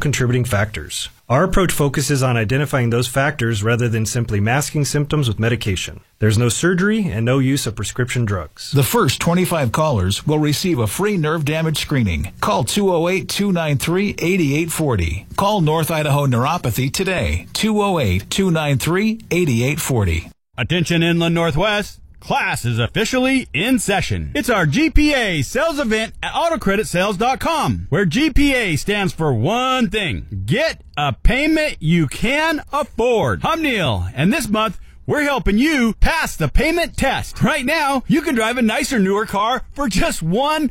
contributing factors. Our approach focuses on identifying those factors rather than simply masking symptoms with medication. There's no surgery and no use of prescription drugs. The first 25 callers will receive a free nerve damage screening. Call 208-293-8840. Call North Idaho Neuropathy today. 208-293-8840. Attention Inland Northwest. Class is officially in session. It's our GPA sales event at AutoCreditSales.com, where GPA stands for one thing. Get a payment you can afford. I'm Neil, and this month, we're helping you pass the payment test. Right now, you can drive a nicer, newer car for just $1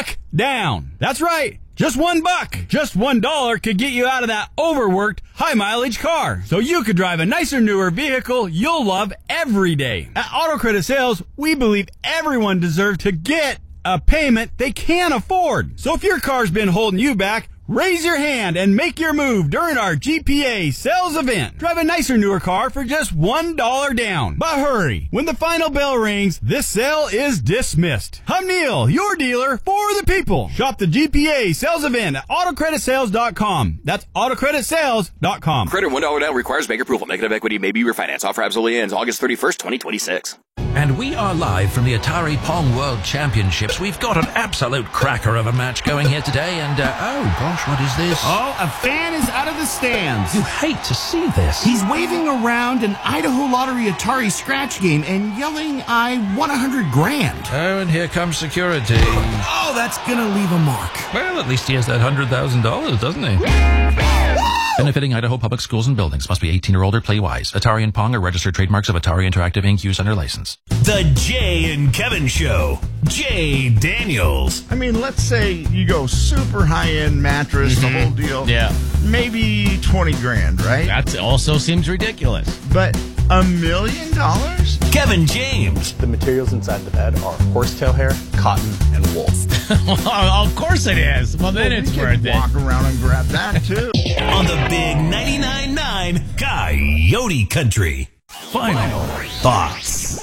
down. That's right. Just $1. Just $1 could get you out of that overworked, high-mileage car. So you could drive a nicer, newer vehicle you'll love every day. At Auto Credit Sales, we believe everyone deserves to get a payment they can afford. So if your car's been holding you back, raise your hand and make your move during our GPA sales event. Drive a nicer, newer car for just $1 down. But hurry, when the final bell rings, this sale is dismissed. I'm Neil, your dealer for the people. Shop the GPA sales event at AutoCreditSales.com. That's AutoCreditSales.com. Credit $1 down requires bank approval. Negative equity may be refinanced. Offer absolutely ends August 31st, 2026. And we are live from the Atari Pong World Championships. We've got an absolute cracker of a match going here today, and oh gosh, what is this? Oh, a fan is out of the stands. You hate to see this. He's waving around an Idaho Lottery Atari scratch game and yelling, "I won $100,000." Oh, and here comes security. Oh, that's gonna leave a mark. Well, at least he has that $100,000, doesn't he? Benefiting Idaho public schools and buildings. Must be 18 or older. Play wise. Atari and Pong are registered trademarks of Atari Interactive Inc. Use under license. The Jay and Kevin Show. Jay Daniels. I mean, let's say you go super high-end mattress, the whole deal. Yeah. Maybe $20,000, right? That also seems ridiculous. But $1 million? Kevin James. The materials inside the bed are horsetail hair, cotton, and wool. Well, of course it is. Well, then it's worth it. Walk around and grab that, too. On the big 99.9 Coyote Country. Final thoughts.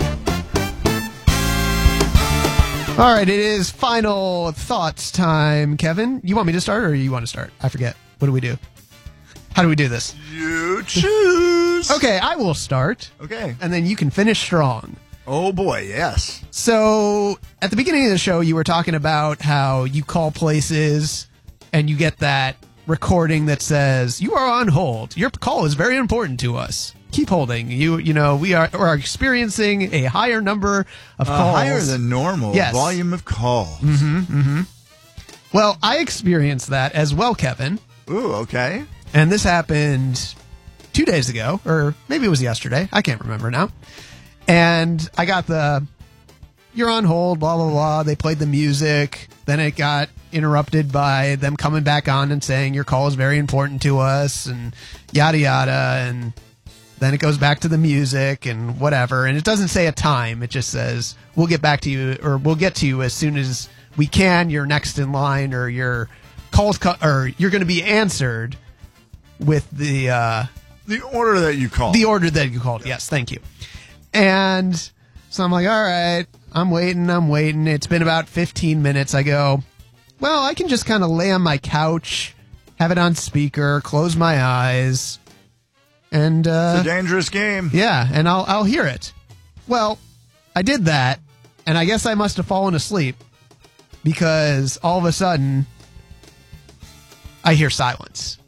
All right, it is final thoughts time. Kevin, you want me to start or you want to start? I forget. What do we do? How do we do this? You choose. Okay, I will start. Okay. And then you can finish strong. Oh, boy, yes. So, at the beginning of the show, you were talking about how you call places and you get that recording that says, "You are on hold. Your call is very important to us. Keep holding. You know, we are experiencing a higher number of calls." Higher than normal. Yes. Volume of calls. Well, I experienced that as well, Kevin. Ooh, okay. And this happened 2 days ago, or maybe it was yesterday. I can't remember now. And I got the, "You're on hold, blah, blah, blah." They played the music. Then it got interrupted by them coming back on and saying, "Your call is very important to us," and yada, yada. And then it goes back to the music and whatever. And it doesn't say a time. It just says, "We'll get back to you," or "We'll get to you as soon as we can. You're next in line," or "Your call's or you're going to be answered with the order that you called." The order that you called. Yes, thank you. And so I'm like, all right, I'm waiting. It's been about 15 minutes. I go, well, I can just kind of lay on my couch, have it on speaker, close my eyes, and it's a dangerous game. Yeah, and I'll hear it. Well, I did that, and I guess I must have fallen asleep because all of a sudden I hear silence.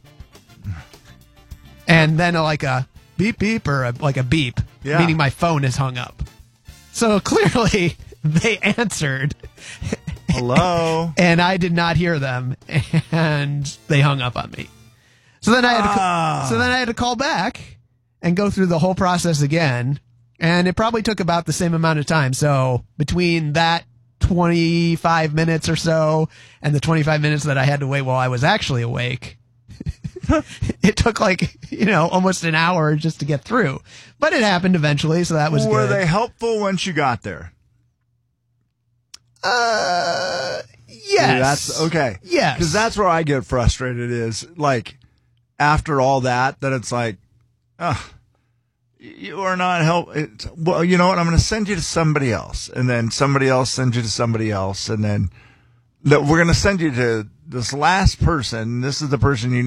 And then like a beep beep or like a beep, meaning my phone is hung up. So clearly they answered. Hello. And I did not hear them, and they hung up on me. So then I had to call back and go through the whole process again, and it probably took about the same amount of time. So between that 25 minutes or so and the 25 minutes that I had to wait while I was actually awake, it took almost an hour just to get through. But it happened eventually, so that was good. Were they helpful once you got there? Yes. That's okay. Yes. Because that's where I get frustrated is, like, after all that it's like, you are not helping. Well, you know what? I'm going to send you to somebody else. And then somebody else sends you to somebody else. And then we're going to send you to this last person. This is the person you